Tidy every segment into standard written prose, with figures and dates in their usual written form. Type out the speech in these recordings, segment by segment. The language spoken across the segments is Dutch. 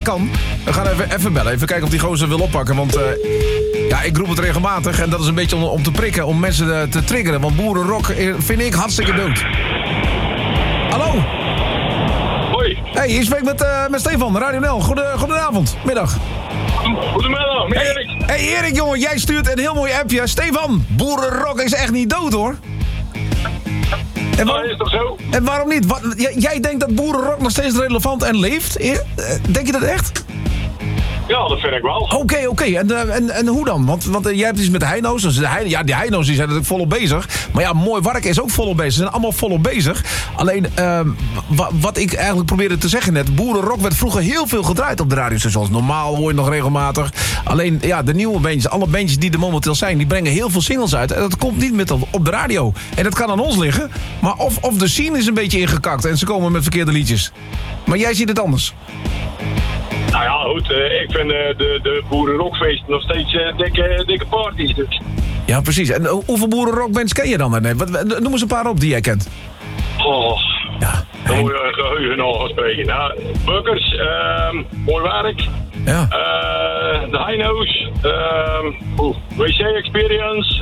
kan. We gaan even bellen. Even kijken of die gozer wil oppakken. Want ik roep het regelmatig. En dat is een beetje om te prikken. Om mensen te triggeren. Want boerenrock vind ik hartstikke dood. Hallo? Hoi. Hey, je spreekt met Stefan, Radio NL. Goedenavond, middag. Goedemiddag, Erik. Hey Erik, jongen, jij stuurt een heel mooi appje. Stefan, boerenrock is echt niet dood, hoor. En Dat is toch zo? En waarom niet? Jij denkt dat boerenrock nog steeds relevant en leeft? Denk je dat echt? Ja, dat vind ik wel. Oké. En hoe dan? Want jij hebt iets met de heino's. Dus die heino's die zijn natuurlijk volop bezig. Maar ja, Mooi Wark is ook volop bezig. Ze zijn allemaal volop bezig. Alleen, wat ik eigenlijk probeerde te zeggen net. Boerenrock werd vroeger heel veel gedraaid op de radiostations. Normaal hoor je nog regelmatig. Alleen, ja, de nieuwe bandjes, alle bandjes die er momenteel zijn, die brengen heel veel singles uit. En dat komt niet met op de radio. En dat kan aan ons liggen. Maar of de scene is een beetje ingekakt. En ze komen met verkeerde liedjes. Maar jij ziet het anders. Nou ja, goed. Ik vind de boerenrockfeest nog steeds dikke parties. Dus. Ja, precies. En hoeveel boerenrockbands ken je dan? Noem eens een paar op die jij kent. Oh, ja. Dan moet je een geheugen nog gaan spreken. Nou, Bukkers, Mooi Werk. Ja. De Heino's. WC Experience.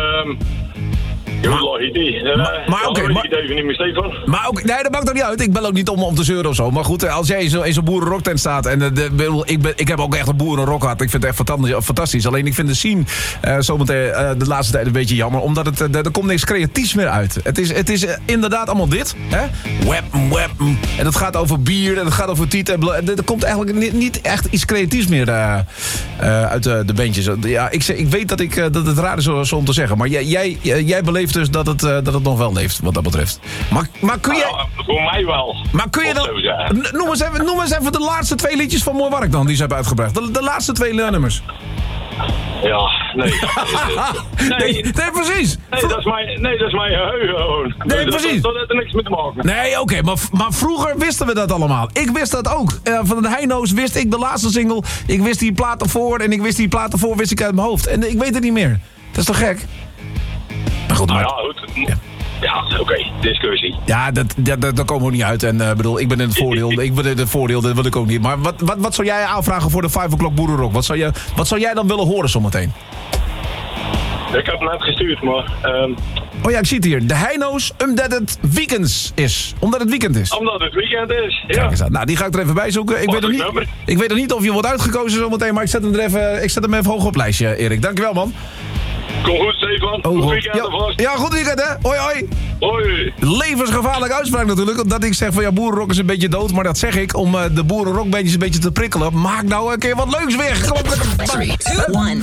Even niet meer, Stefan. Nee, dat maakt toch niet uit. Ik bel ook niet om te zeuren of zo. Maar goed, als jij in zo'n boerenrocktent staat. En ik heb ook echt een boerenrock gehad. Ik vind het echt fantastisch. Alleen ik vind de scene zometeen de laatste tijd een beetje jammer. Omdat er komt niks creatiefs meer uit. Het is inderdaad allemaal dit. Hè? Web. En het gaat over bier. En het gaat over tiet. Er komt eigenlijk niet echt iets creatiefs meer uit de bandjes. Ja, ik weet dat het raar is zo om te zeggen. Maar jij beleeft dus dat het nog wel leeft, wat dat betreft. Maar kun je... voor mij wel. Maar kun je dan... Noem eens even de laatste 2 liedjes van Mooi Wark dan, die ze hebben uitgebracht. De laatste 2 nummers. Ja, nee. Nee, precies. Nee, dat is mijn geheugen gewoon. Nee, precies. Dat heeft er niks mee te maken. Nee, oké, maar vroeger wisten we dat allemaal. Ik wist dat ook. Van de Heino's wist ik de laatste single. Ik wist die plaat ervoor en ik wist die plaat ervoor wist ik uit mijn hoofd. En ik weet het niet meer. Dat is toch gek? Maar goed, goed. Ja, oké. Discussie. Ja, daar komen we niet uit. En bedoel, ik ben in het voordeel. Dat wil ik ook niet. Maar wat zou jij aanvragen voor de 5 o'clock boerenrock? Wat zou jij dan willen horen zometeen? Ik heb het net gestuurd, maar... Oh ja, ik zie het hier. De Heino's, omdat het weekend is. Omdat het weekend is. Omdat het weekend is, ja. Kijk eens aan. Nou, die ga ik er even bij zoeken. Ik weet nog niet of je wordt uitgekozen zometeen, maar ik zet hem even hoog op het lijstje, Erik. Dankjewel, man. Kom goed, Stefan. Goed weekend alvast. Ja, goed weekend, hè. Hoi. Hoi. Levensgevaarlijke uitspraak natuurlijk. Omdat ik zeg van ja, boerenrock is een beetje dood. Maar dat zeg ik om de boerenrockbandjes een beetje te prikkelen. Maak nou een keer wat leuks weer. 3, 2, 1.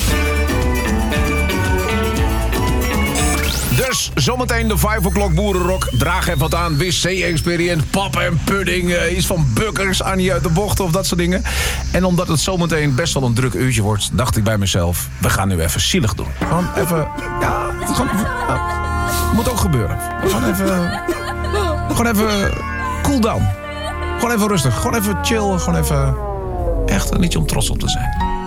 Dus zometeen de 5 o'clock boerenrock. Draag even wat aan. WC Experience, pap en pudding. Iets van Bukkers, Annie uit de bocht of dat soort dingen. En omdat het zometeen best wel een druk uurtje wordt, dacht ik bij mezelf, we gaan nu even zielig doen. Gewoon even... Ja, moet ook gebeuren. Gewoon even cool down. Gewoon even rustig. Gewoon even chill. Gewoon even echt een liedje om trots op te zijn.